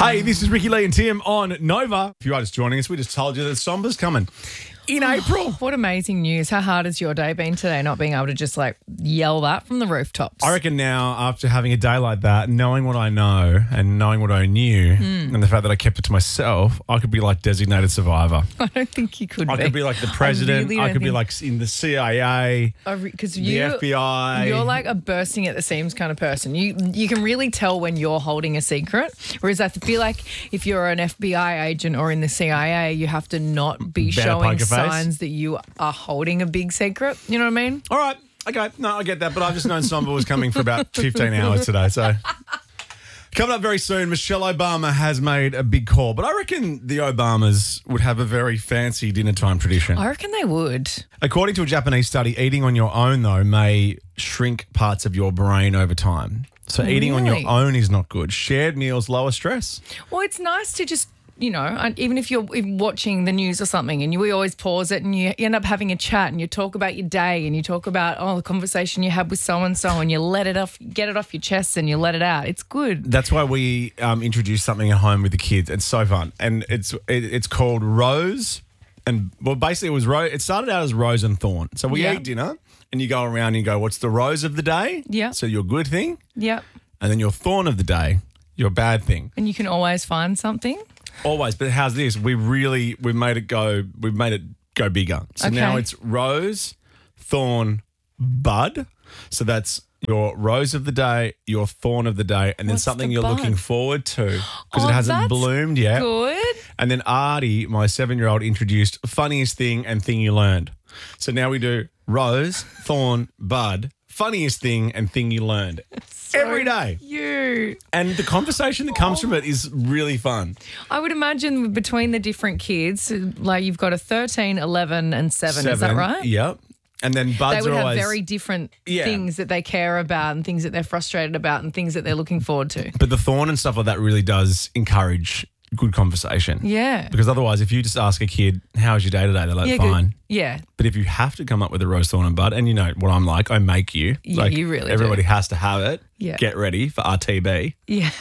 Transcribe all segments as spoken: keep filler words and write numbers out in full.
Hey, this is Ricky Lee and Tim on Nova. If you are just joining us, we just told you that Somba's coming in April. What amazing news. How hard has your day been today, not being able to just like yell that from the rooftops? I reckon now, after having a day like that, knowing what I know and knowing what I knew Mm. and the fact that I kept it to myself, I could be like designated survivor. I don't think you could I be. could be like the president. really I, don't could be think- like in the C I A, Because the you, F B I. You're like a bursting at the seams kind of person. You you can really tell when you're holding a secret. Whereas I feel like if you're an F B I agent or in the C I A, you have to not be Better showing poker face. signs that you are holding a big secret. You know what I mean? All right. Okay. No, I get that. But I've just known Somba was coming for about fifteen hours today. So coming up very soon, Michelle Obama has made a big call. But I reckon the Obamas would have a very fancy dinner time tradition. I reckon they would. According to a Japanese study, eating on your own, though, may shrink parts of your brain over time. So eating on Really? your own is not good. Shared meals lower stress. Well, it's nice to just, you know, and even if you're even watching the news or something and you we always pause it and you end up having a chat and you talk about your day and you talk about, oh, the conversation you had with so-and-so and you let it off, get it off your chest and you let it out. It's good. That's why we um, introduced something at home with the kids. It's so fun. And it's it, it's called Rose. And, well, basically it was Rose. It started out as Rose and Thorn. So we Yeah. eat dinner and you go around and you go, what's the rose of the day? Yeah. So your good thing. Yep. And then your thorn of the day, your bad thing. And you can always find something. Always, but how's this? We really we made it go. We've made it go bigger. So Okay. now it's rose, thorn, bud. So that's your rose of the day, your thorn of the day, and then What's something the you're bud? looking forward to because Oh, it hasn't that's bloomed yet. Good. And then Artie, my seven-year-old, introduced funniest thing and thing you learned. So now we do rose, thorn, bud, funniest thing and thing you learned every day. You. And the conversation that comes from it is really fun. I would imagine between the different kids, like you've got a thirteen, eleven and seven. Is that Seven, right? Yep. And then buds They would are have always very different Yeah. things that they care about and things that they're frustrated about and things that they're looking forward to. But the thorn and stuff like that really does encourage good conversation. Yeah. Because otherwise, if you just ask a kid, how's your day today? They're like, Yeah, good. fine. Yeah. But if you have to come up with a rose, thorn and bud, and you know what I'm like, I make you. Yeah, like, you really do. Everybody has to have it. Yeah. Get ready for R T B, Yeah.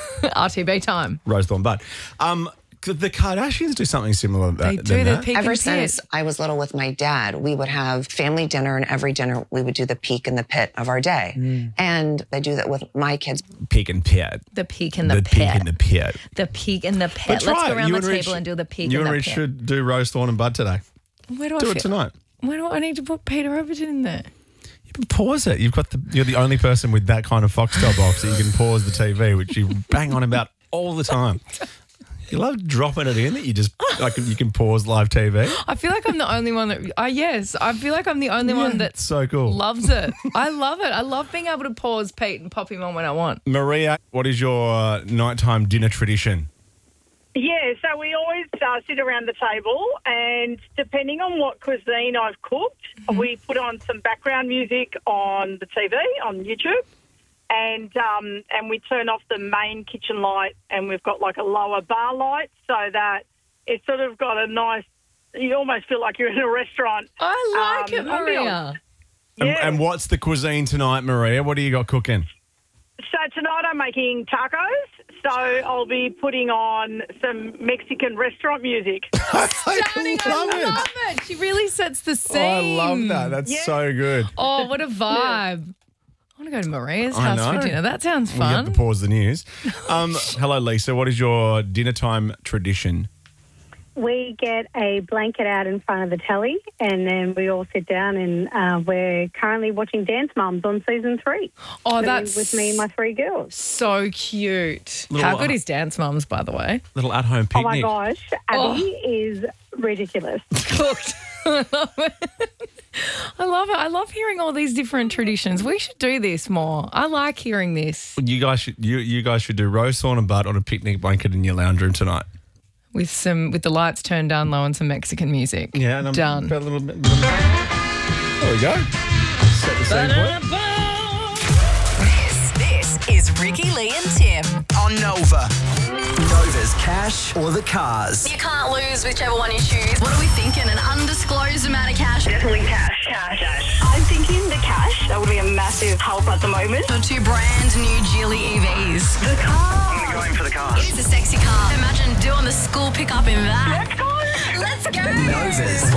R T B time. rose, thorn, bud. Um, the Kardashians do something similar to that. They than do. They that. peak Ever and since pit. I was little with my dad, we would have family dinner, and every dinner we would do the peak and the pit of our day. Mm. And I do that with my kids. Peak and pit. The peak and the, The pit. peak and the pit. The peak and the But pit. try Let's go it. around You the and table Rich- and do the peak You and and the Rich pit. should do rose, thorn and bud today. Where do I Do it fit- tonight. Where do I need to put Peter Overton in there? Pause it. You've got the. You're the only person with that kind of Foxtel box that you can pause the T V, which you bang on about all the time. You love dropping it in that you just like you can pause live T V. I feel like I'm the only one that. Uh, yes, I feel like I'm the only one that It's so cool. loves it. I love it. I love being able to pause Pete and pop him on when I want. Maria, what is your uh, nighttime dinner tradition? Yeah, so we always uh, sit around the table, and depending on what cuisine I've cooked, we put on some background music on the T V, on YouTube, and um, and we turn off the main kitchen light, and we've got like a lower bar light so that it's sort of got a nice, you almost feel like you're in a restaurant. I like Um, it, Maria. ambiance. And, Yeah. and what's the cuisine tonight, Maria? What do you got cooking? So tonight I'm making tacos, so I'll be putting on some Mexican restaurant music. Darling, I love it. She really sets the scene. Oh, I love that. That's Yeah. so good. Oh, what a vibe. I want to go to Maria's I house know. for dinner. That sounds We have fun. to pause the news. Um, hello, Lisa. What is your dinner time tradition? We get a blanket out in front of the telly, and then we all sit down, and uh, we're currently watching Dance Moms on season three. Oh, Me- that's with me and my three girls. so cute. Little- How good is Dance Mums, by the way? Little at-home Oh my picnic. gosh, Abby is ridiculous. Cooked. I love it. I love it. I love hearing all these different traditions. We should do this more. I like hearing this You guys should you you guys should do rose, thorn and bud on a picnic blanket in your lounge room tonight. with some with the lights turned down low and some Mexican music. Yeah, and I'm Done. about a little bit. There we go. Set the scene for it. This, this is Ricky Lee and Tim. On Nova. Nova's cash or the cars. You can't lose whichever one you choose. What are we thinking? An undisclosed amount of cash? Definitely cash. Cash. I'm thinking the cash. That would be a massive help at the moment. Or two brand new Geely E Vs? The car. I'm going for the cars. It is a sexy the school pickup in that. Let's go. Nova's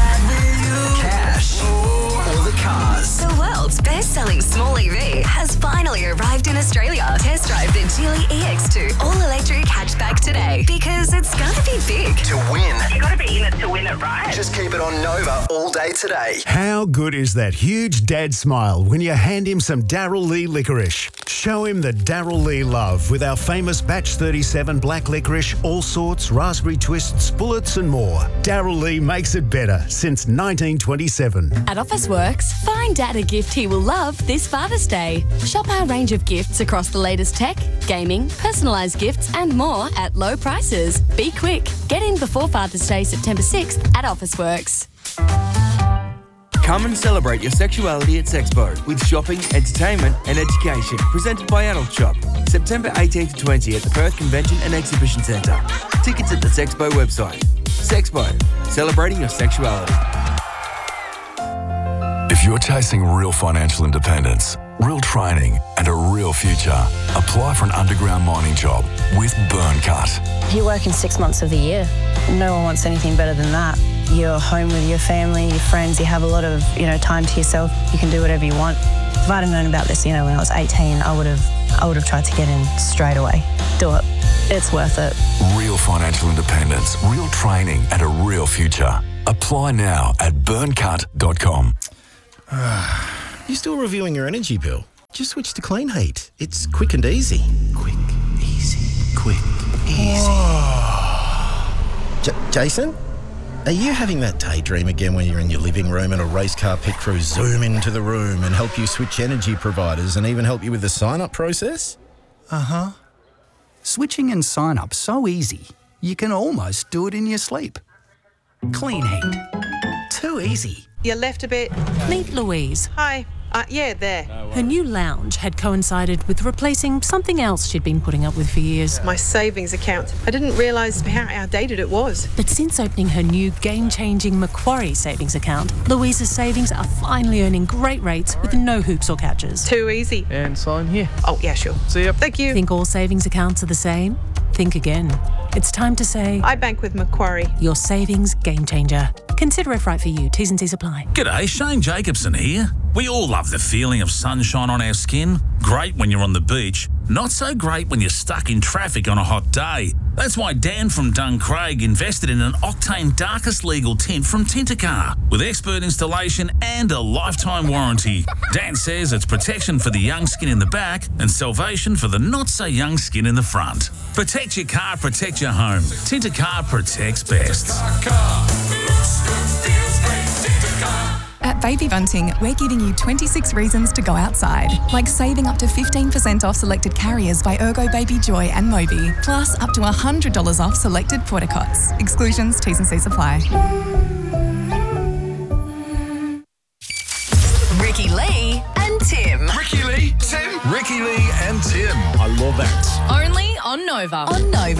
Cash or the Cars. The world's best-selling small E V has finally arrived in Australia. Test drive the Geely E X two all-electric hatchback today because it's going to be big. To win, You got to be in it to win it, right? just keep it on Nova all day today. How good is that huge dad smile when you hand him some Darryl Lee licorice? Show him the Darryl Lee love with our famous Batch thirty-seven black licorice, all sorts, raspberry twists, bullets and more. Darryl Lee makes it better since nineteen twenty-seven. At Officeworks, find Dad a gift he will love this Father's Day. Shop our range of gifts across the latest tech, gaming, personalised gifts and more at low prices. Be quick. Get in before Father's Day, September sixth at Officeworks. Come and celebrate your sexuality at Sexpo with shopping, entertainment and education. Presented by Adult Shop. September eighteenth to twentieth at the Perth Convention and Exhibition Centre. Tickets at the Sexpo website. Sexpo, celebrating your sexuality. If you're chasing real financial independence, real training and a real future, apply for an underground mining job with Burncut. You're working six months of the year. No one wants anything better than that. You're home with your family, your friends, you have a lot of, you know, time to yourself. You can do whatever you want. If I'd have known about this, you know, when I was eighteen, I would have I would have tried to get in straight away. Do it. It's worth it. Real financial independence, real training and a real future. Apply now at burncut dot com. You still reviewing your energy bill? Just switch to Clean Heat. It's quick and easy. Quick, easy, quick, easy. J- Jason? Are you having that daydream again when you're in your living room and a race car pit crew zoom into the room and help you switch energy providers and even help you with the sign-up process? Uh-huh. Switching and sign-up so easy, you can almost do it in your sleep. Clean Heat. Too easy. You left a bit. Meet Louise. Hi. Uh, yeah, there. Her new lounge had coincided with replacing something else she'd been putting up with for years. My savings account. I didn't realise how outdated it was. But since opening her new game-changing Macquarie savings account, Louise's savings are finally earning great rates with no hoops or catches. Too easy. And sign here. Oh, yeah, sure. See ya. Thank you. Think all savings accounts are the same? Think again. It's time to say... I bank with Macquarie. Your savings game changer. Consider if right for you. T's and C's apply. G'day, Shane Jacobson here. We all love the feeling of sunshine on our skin. Great when you're on the beach. Not so great when you're stuck in traffic on a hot day. That's why Dan from Duncraig invested in an Octane Darkest Legal tint from Tintacar with expert installation and a lifetime warranty. Dan says it's protection for the young skin in the back and salvation for the not-so-young skin in the front. Protect your car, protect your home. Tintacar protects best. At Baby Bunting, we're giving you twenty-six reasons to go outside, like saving up to fifteen percent off selected carriers by Ergo Baby Joy and Moby, plus up to one hundred dollars off selected porta-cots. Exclusions, T's and C's apply. Ricky Lee and Tim. Ricky Lee, Tim, Ricky Lee and Tim. I love that. Only on Nova. On Nova.